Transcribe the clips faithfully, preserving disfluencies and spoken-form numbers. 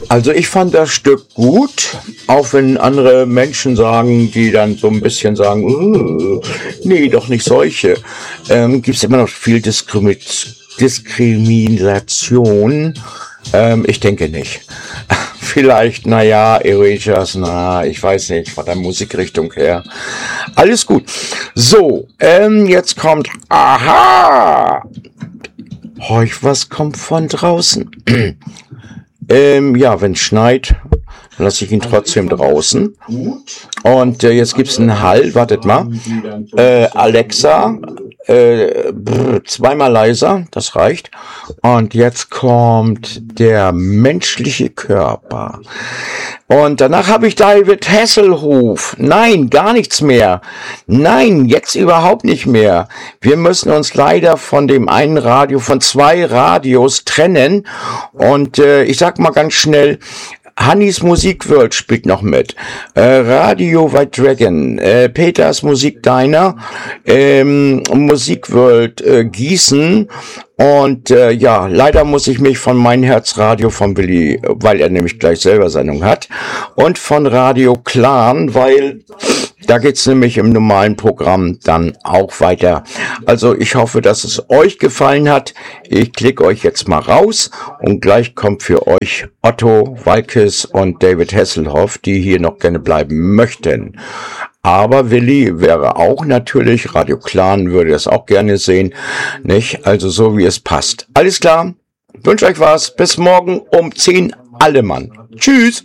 Also ich fand das Stück gut, auch wenn andere Menschen sagen, die dann so ein bisschen sagen, uh, nee, doch nicht solche. Ähm, Gibt es immer noch viel Diskrimi Diskrimination? Ähm, ich denke nicht. Vielleicht, naja, Erasures, na, ich weiß nicht, von der Musikrichtung her. Alles gut. So, ähm, jetzt kommt, aha! Horch, was kommt von draußen? ähm, ja, wenn es schneit, dann lasse ich ihn trotzdem draußen. Und äh, jetzt gibt's einen Hall, wartet mal. Äh, Alexa, äh, brr, zweimal leiser, das reicht. Und jetzt kommt der menschliche Körper. Und danach habe ich David Hasselhoff. Nein, gar nichts mehr. Nein, jetzt überhaupt nicht mehr. Wir müssen uns leider von dem einen Radio, von zwei Radios trennen. Und äh, ich sag mal ganz schnell, Hannis Musikworld spielt noch mit. Äh, Radio White Dragon, äh, Peters Musik Diner, ähm, Musikworld äh, Gießen. Und äh, ja, leider muss ich mich von Mein Herzradio von Willi, weil er nämlich gleich selber Sendung hat, und von Radio Clan, weil da geht's nämlich im normalen Programm dann auch weiter. Also ich hoffe, dass es euch gefallen hat. Ich klicke euch jetzt mal raus und gleich kommt für euch Otto Walkes und David Hasselhoff, die hier noch gerne bleiben möchten. Aber Willi wäre auch natürlich, Radio Clan würde das auch gerne sehen, nicht? Also so wie es passt. Alles klar, ich wünsche euch was. Bis morgen um zehn alle Mann. Tschüss.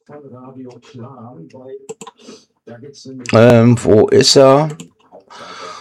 Ähm, wo ist er?